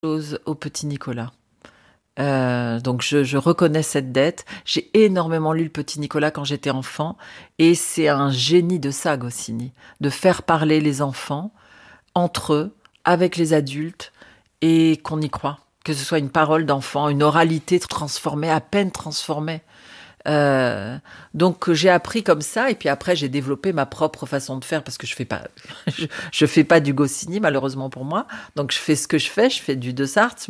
Chose au petit Nicolas. Donc je reconnais cette dette. J'ai énormément lu le petit Nicolas quand j'étais enfant et c'est un génie de ça, Goscinny, de faire parler les enfants entre eux, avec les adultes et qu'on y croit. Que ce soit une parole d'enfant, une oralité transformée, à peine transformée. Euh, donc j'ai appris comme ça et puis après j'ai développé ma propre façon de faire parce que je fais pas je fais pas du Goscinny malheureusement pour moi, donc je fais ce que je fais du De Sarthe,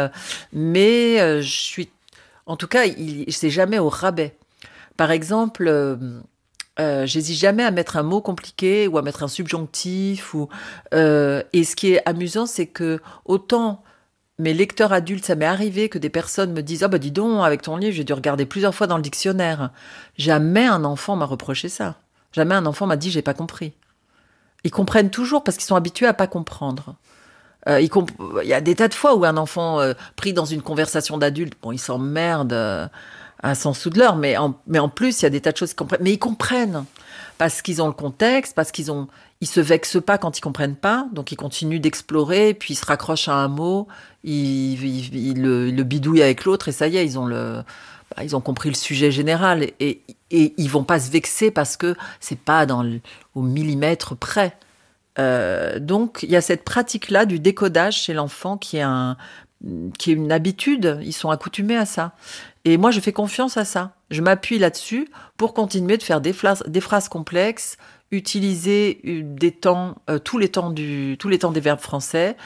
je suis en tout cas c'est jamais au rabais. Par exemple, j'hésite jamais à mettre un mot compliqué ou à mettre un subjonctif et ce qui est amusant c'est que autant mes lecteurs adultes, ça m'est arrivé que des personnes me disent: «Ah bah dis donc, avec ton livre, j'ai dû regarder plusieurs fois dans le dictionnaire.» Jamais un enfant m'a reproché ça. Jamais un enfant m'a dit: «J'ai pas compris.» Ils comprennent toujours parce qu'ils sont habitués à pas comprendre. Il y a des tas de fois où un enfant pris dans une conversation d'adulte, bon, il s'emmerde à 100 sous de l'heure, mais en plus, il y a des tas de choses qu'ils comprennent. Mais ils comprennent parce qu'ils ont le contexte, ils se vexent pas quand ils comprennent pas, donc ils continuent d'explorer, puis ils se raccrochent à un mot, ils le bidouillent avec l'autre et ça y est, ils ont compris le sujet général et ils vont pas se vexer parce que c'est pas au millimètre près. Donc, il y a cette pratique-là du décodage chez l'enfant qui est une habitude. Ils sont accoutumés à ça. Et moi, je fais confiance à ça. Je m'appuie là-dessus pour continuer de faire des phrases complexes, utiliser des temps, tous les temps des verbes français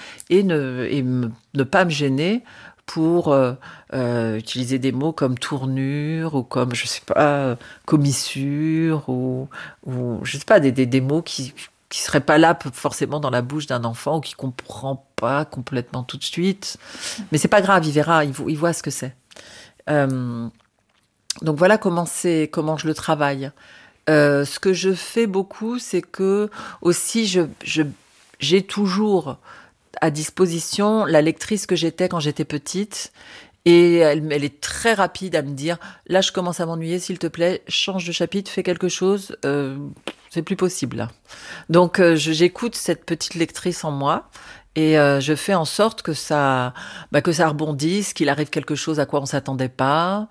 ne pas me gêner pour utiliser des mots comme tournure ou comme, je sais pas, commissure ou je sais pas, des mots qui seraient pas là forcément dans la bouche d'un enfant ou qui comprend pas complètement tout de suite. Mais c'est pas grave, il verra, il voit ce que c'est. Euh, donc voilà comment je le travaille. Ce que je fais beaucoup, c'est que aussi j'ai toujours à disposition la lectrice que j'étais quand j'étais petite. Et elle est très rapide à me dire: là, je commence à m'ennuyer, s'il te plaît, change de chapitre, fais quelque chose. C'est plus possible là. Donc, j'écoute cette petite lectrice en moi et je fais en sorte que ça rebondisse, qu'il arrive quelque chose à quoi on s'attendait pas,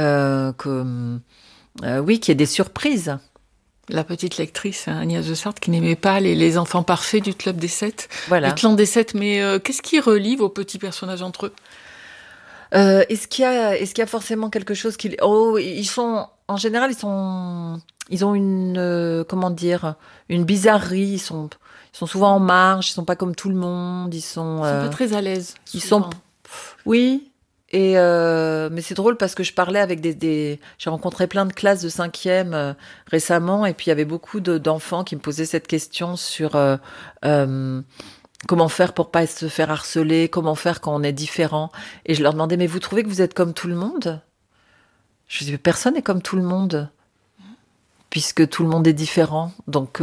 oui, qu'il y ait des surprises. La petite lectrice, hein, Agnès de Sarthe, qui n'aimait pas les enfants parfaits du Club des Sept. Le Voilà. clan des Sept, mais qu'est-ce qui relie vos petits personnages entre eux? Est-ce qu'il y a forcément quelque chose oh, en général, ils ont comment dire, une bizarrerie. Ils sont souvent en marge. Ils sont pas comme tout le monde. Ils sont pas très à l'aise, ils sont, souvent. oui. Mais c'est drôle parce que je parlais avec j'ai rencontré plein de classes de cinquième récemment, et puis il y avait beaucoup d'enfants qui me posaient cette question sur euh, comment faire pour pas se faire harceler, comment faire quand on est différent. Et je leur demandais: mais vous trouvez que vous êtes comme tout le monde? Je dis: personne n'est comme tout le monde, puisque tout le monde est différent. Donc,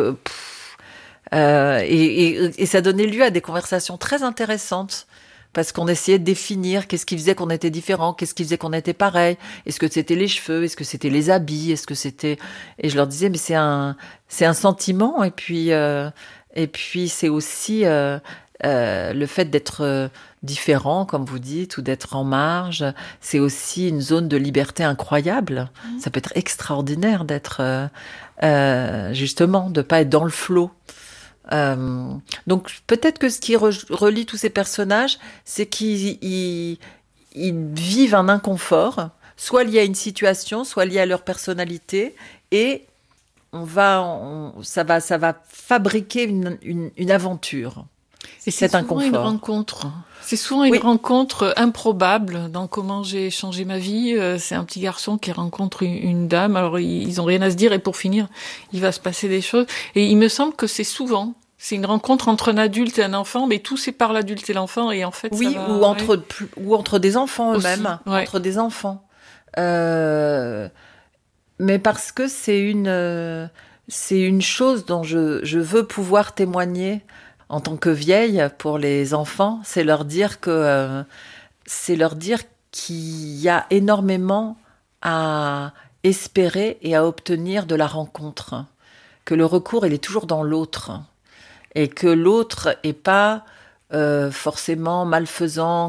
et ça donnait lieu à des conversations très intéressantes. Parce qu'on essayait de définir qu'est-ce qui faisait qu'on était différent, qu'est-ce qui faisait qu'on était pareil. Est-ce que c'était les cheveux, est-ce que c'était les habits, est-ce que c'était... Et je leur disais: mais c'est un sentiment. Et puis c'est aussi le fait d'être différent, comme vous dites, ou d'être en marge. C'est aussi une zone de liberté incroyable. Ça peut être extraordinaire d'être justement, de pas être dans le flot. Donc peut-être que ce qui relie tous ces personnages, c'est ils vivent un inconfort, soit lié à une situation, soit lié à leur personnalité, et ça va fabriquer une aventure. Et c'est Cet souvent une inconfort. rencontre. C'est souvent une Oui, rencontre improbable dans comment j'ai changé ma vie. C'est un petit garçon qui rencontre une dame. Alors ils ont rien à se dire et pour finir, il va se passer des choses. Et il me semble que c'est une rencontre entre un adulte et un enfant, mais tout sépare l'adulte et l'enfant et en fait ça oui, va. Ouais. ou entre des enfants Aussi. eux-mêmes, Ouais. entre des enfants. Euh, mais parce que c'est une chose dont je veux pouvoir témoigner en tant que vieille pour les enfants, c'est leur dire qu'il y a énormément à espérer et à obtenir de la rencontre, que le recours il est toujours dans l'autre et que l'autre est pas forcément malfaisant,